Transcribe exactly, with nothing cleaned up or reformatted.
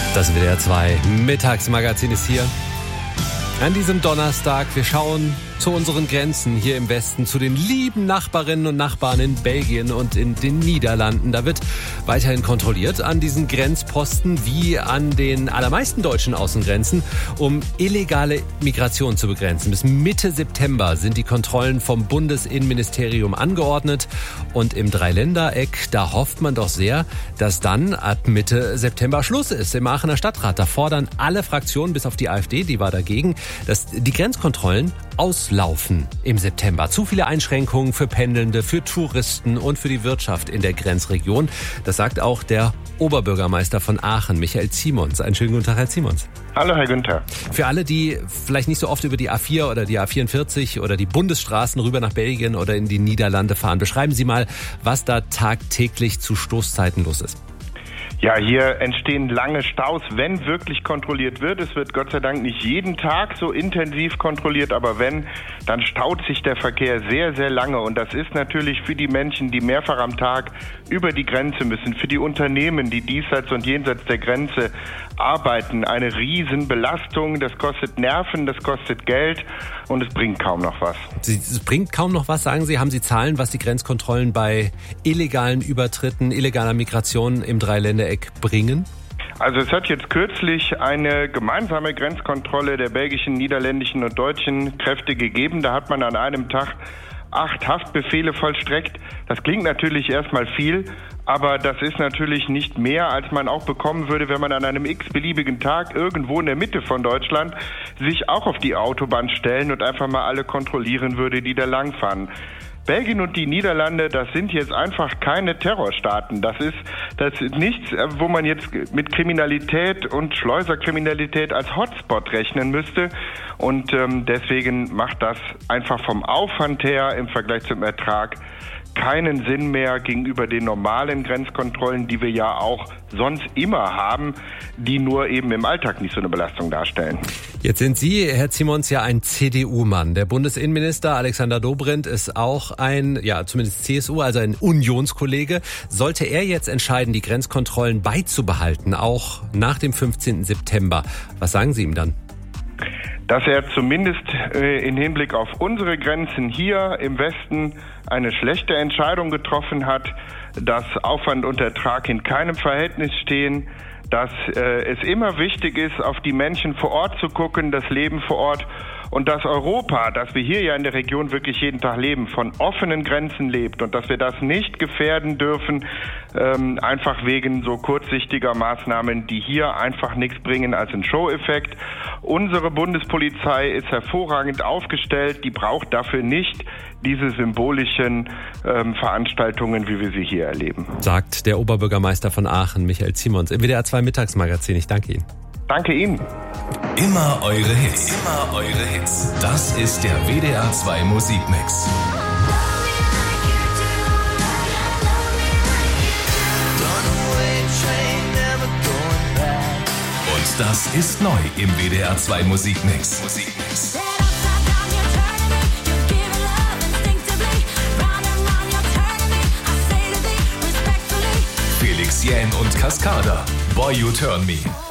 Das W D R zwei Mittagsmagazin ist hier. An diesem Donnerstag, wir schauen zu unseren Grenzen hier im Westen, zu den lieben Nachbarinnen und Nachbarn in Belgien und in den Niederlanden. Da wird weiterhin kontrolliert an diesen Grenzposten wie an den allermeisten deutschen Außengrenzen, um illegale Migration zu begrenzen. Bis Mitte September sind die Kontrollen vom Bundesinnenministerium angeordnet. Und im Dreiländereck, da hofft man doch sehr, dass dann ab Mitte September Schluss ist im Aachener Stadtrat. Da fordern alle Fraktionen, bis auf die AfD, die war dagegen, dass die Grenzkontrollen auslaufen im September. Zu viele Einschränkungen für Pendelnde, für Touristen und für die Wirtschaft in der Grenzregion. Das sagt auch der Oberbürgermeister von Aachen, Michael Ziemons. Einen schönen guten Tag, Herr Ziemons. Hallo, Herr Günther. Für alle, die vielleicht nicht so oft über die A vier oder die A vierundvierzig oder die Bundesstraßen rüber nach Belgien oder in die Niederlande fahren, beschreiben Sie mal, was da tagtäglich zu Stoßzeiten los ist. Ja, hier entstehen lange Staus, wenn wirklich kontrolliert wird. Es wird Gott sei Dank nicht jeden Tag so intensiv kontrolliert, aber wenn, dann staut sich der Verkehr sehr, sehr lange. Und das ist natürlich für die Menschen, die mehrfach am Tag über die Grenze müssen, für die Unternehmen, die diesseits und jenseits der Grenze arbeiten, eine Riesenbelastung. Das kostet Nerven, das kostet Geld und es bringt kaum noch was. Es bringt kaum noch was, sagen Sie. Haben Sie Zahlen, was die Grenzkontrollen bei illegalen Übertritten, illegaler Migration im Dreiländereck bringen? Also es hat jetzt kürzlich eine gemeinsame Grenzkontrolle der belgischen, niederländischen und deutschen Kräfte gegeben. Da hat man an einem Tag acht Haftbefehle vollstreckt. Das klingt natürlich erstmal viel, aber das ist natürlich nicht mehr, als man auch bekommen würde, wenn man an einem x-beliebigen Tag irgendwo in der Mitte von Deutschland sich auch auf die Autobahn stellen und einfach mal alle kontrollieren würde, die da langfahren. Belgien und die Niederlande, das sind jetzt einfach keine Terrorstaaten. Das ist, das ist nichts, wo man jetzt mit Kriminalität und Schleuserkriminalität als Hotspot rechnen müsste. Und ähm, deswegen macht das einfach vom Aufwand her im Vergleich zum Ertrag keinen Sinn mehr gegenüber den normalen Grenzkontrollen, die wir ja auch sonst immer haben, die nur eben im Alltag nicht so eine Belastung darstellen. Jetzt sind Sie, Herr Ziemons, ja ein C D U-Mann. Der Bundesinnenminister Alexander Dobrindt ist auch ein, ja zumindest C S U, also ein Unionskollege. Sollte er jetzt entscheiden, die Grenzkontrollen beizubehalten, auch nach dem fünfzehnten September, was sagen Sie ihm dann? Dass er zumindest äh, im Hinblick auf unsere Grenzen hier im Westen eine schlechte Entscheidung getroffen hat, dass Aufwand und Ertrag in keinem Verhältnis stehen, dass äh, es immer wichtig ist, auf die Menschen vor Ort zu gucken, das Leben vor Ort und dass Europa, dass wir hier ja in der Region wirklich jeden Tag leben, von offenen Grenzen lebt und dass wir das nicht gefährden dürfen, ähm, einfach wegen so kurzsichtiger Maßnahmen, die hier einfach nichts bringen als ein Show-Effekt. Unsere Bundespolizei ist hervorragend aufgestellt, die braucht dafür nicht diese symbolischen ähm, Veranstaltungen, wie wir sie hier erleben. Sagt der Oberbürgermeister von Aachen, Michael Ziemons, im W D R zwei Mittagsmagazin. Ich danke Ihnen. Danke Ihnen. Immer eure Hits, immer eure Hits. Das ist der W D R zwei Musikmix. Und das ist neu im W D R zwei Musikmix. Musikmix. Felix Jähn und Cascada, Boy You Turn Me.